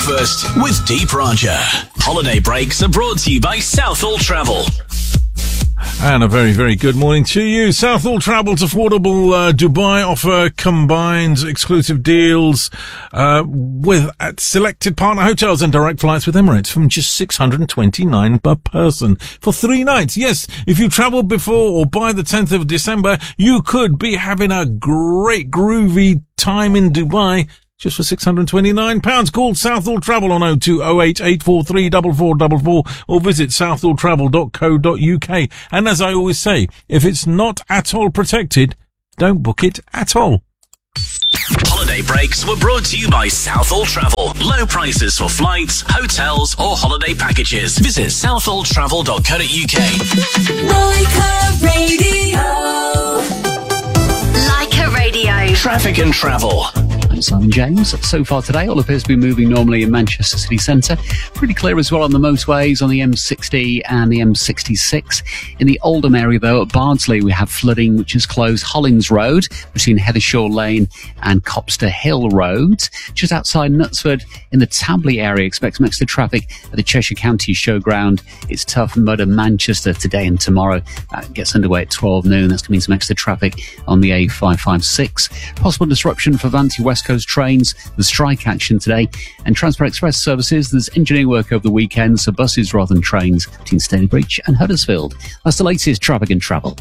Breakfast with Deep Raja. Holiday breaks are brought to you by Southall Travel. And a very, very good morning to you. Southall Travel's affordable Dubai offer combines exclusive deals at selected partner hotels and direct flights with Emirates from just $629 per person for 3 nights. Yes, if you travelled before or by the 10th of December, you could be having a great groovy time in Dubai just for £629. Call Southall Travel on 0208 843 4444 or visit southalltravel.co.uk. And as I always say, if it's not at all protected, don't book it at all. Holiday breaks were brought to you by Southall Travel. Low prices for flights, hotels or holiday packages. Visit southalltravel.co.uk. Leica Radio. Leica Radio. Traffic and travel. I'm Simon James. So far today, all appears to be moving normally in Manchester city centre. Pretty clear as well on the motorways on the M60 and the M66. In the Oldham area, though, at Bardsley, we have flooding, which has closed Hollings Road between Heathershaw Lane and Copster Hill Road. Just outside Knutsford, in the Tabley area, expect some extra traffic at the Cheshire County Showground. It's Tough Mudder Manchester today and tomorrow. That gets underway at 12 noon. That's going to mean some extra traffic on the A556. Possible disruption for Vanti West Coast trains, the strike action today, and Transport Express services. There's engineering work over the weekend, so buses rather than trains between Stalybridge and Huddersfield. That's the latest traffic and travel.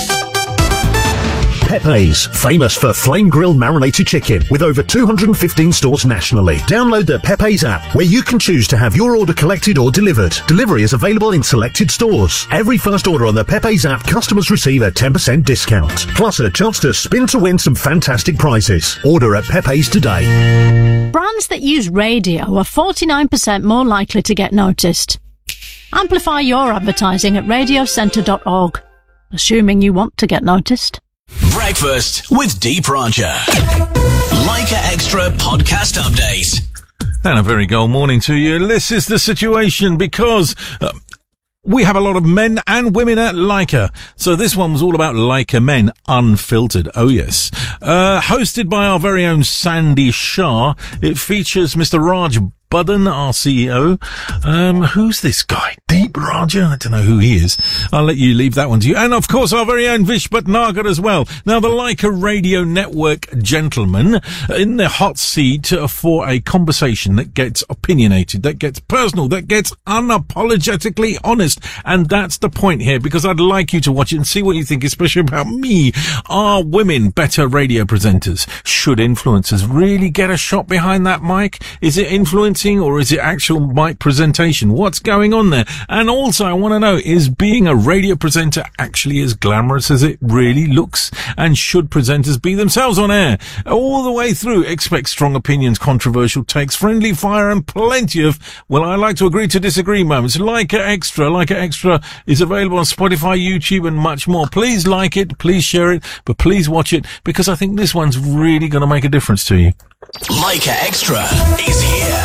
Pepe's, famous for flame-grilled marinated chicken, with over 215 stores nationally. Download the Pepe's app, where you can choose to have your order collected or delivered. Delivery is available in selected stores. Every first order on the Pepe's app, customers receive a 10% discount, plus a chance to spin to win some fantastic prizes. Order at Pepe's today. Brands that use radio are 49% more likely to get noticed. Amplify your advertising at radiocentre.org, assuming you want to get noticed. Breakfast with Deep Raja. Leica Extra podcast update. And a very good morning to you. This is the situation because we have a lot of men and women at Leica. So this one was all about Leica Men Unfiltered. Oh, yes. Hosted by our very own Sandy Shah. It features Mr. Raj Budden, our CEO. Who's this guy? Deep Raja? I don't know who he is. I'll let you leave that one to you. And of course, our very own Vish Bhatnagar as well. Now, the Leica Radio Network gentleman in the hot seat for a conversation that gets opinionated, that gets personal, that gets unapologetically honest. And that's the point here, because I'd like you to watch it and see what you think, especially about me. Are women better radio presenters? Should influencers really get a shot behind that mic? Is it influencing, or is it actual mic presentation? What's going on there? And also, I want to know, is being a radio presenter actually as glamorous as it really looks? And should presenters be themselves on air? All the way through, expect strong opinions, controversial takes, friendly fire, and plenty of, well, I like to agree to disagree moments. Leica Extra is available on Spotify, YouTube, and much more. Please like it, please share it, but please watch it, because I think this one's really going to make a difference to you. Leica Extra is here.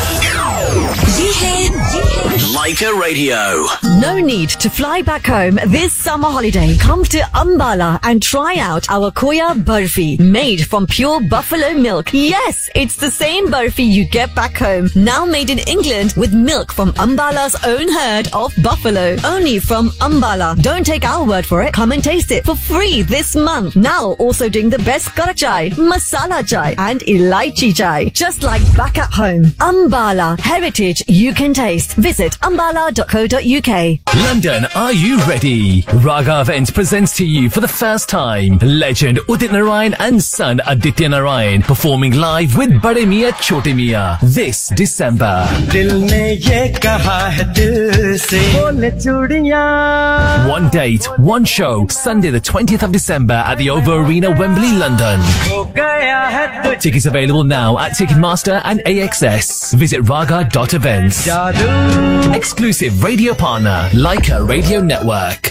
Leica Radio. No need to fly back home this summer holiday. Come to Ambala and try out our Koya Burfi, made from pure buffalo milk. Yes, it's the same burfi you get back home, now made in England with milk from Ambala's own herd of buffalo. Only from Ambala. Don't take our word for it. Come and taste it for free this month. Now also doing the best kara chai, masala chai, and elaichi chai, just like back at home. Ambala, heritage you can taste. Visit ambala.co.uk. London, are you ready? Raga Events presents to you for the first time legend Udit Narayan and son Aditya Narayan performing live with Bade Miyan Chote Miyan this December. One date, one show, Sunday the 20th of December at the OVO Arena, Wembley, London. Tickets available now at Ticketmaster and AXS. Visit raga.events. Exclusive radio partner, Leica Radio Network.